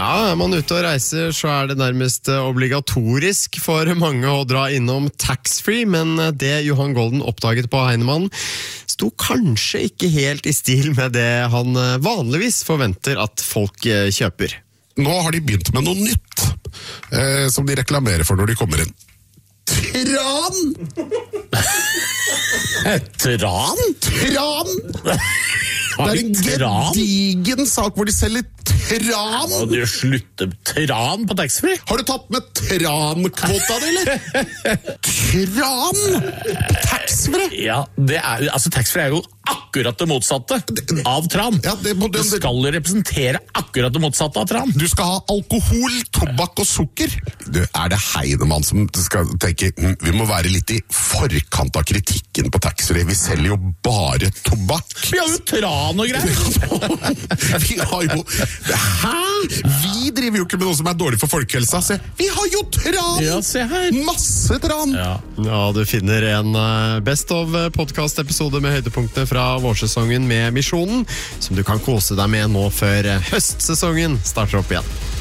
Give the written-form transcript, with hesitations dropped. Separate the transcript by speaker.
Speaker 1: Ja, er man ute og reiser, så det nærmest obligatorisk for mange å dra innom taxfree, men det Johan Golden oppdaget på Heinemann sto kanskje ikke helt i stil med det han vanligvis forventer at folk kjøper.
Speaker 2: Nå har de begynt med noe nytt, som de reklamerer for når de kommer inn. Tran!
Speaker 3: Tran?
Speaker 2: Tran! Det en gedigen sak hvor de selger tran.
Speaker 3: Må du slutte tran på taxfree?
Speaker 2: Har du tatt med trankvota di, eller? Tran på taxfree?
Speaker 3: Ja, taxfree jo akkurat det motsatte av tran.
Speaker 2: Ja, det
Speaker 3: skal representere akkurat det motsatte av tran.
Speaker 2: Du skal ha alkohol, tobakk og sukker. Det det Heinemann som skal tenke, vi må være litt i forkant av kritikken på taxfree. Vi selger jo bare tobakk.
Speaker 3: Vi har jo tran og greier.
Speaker 2: Vi har jo... Hæ? Vi driver jo ikke med noe som dårlig for folkehelsa. Se, vi har jo tran!
Speaker 3: Ja, se her.
Speaker 2: Masse tran!
Speaker 1: Ja, du finner en Best of podcast-episode med høydepunktene fra vårsesongen med Misjonen, som du kan kose deg med nå før høstsesongen starter opp igjen.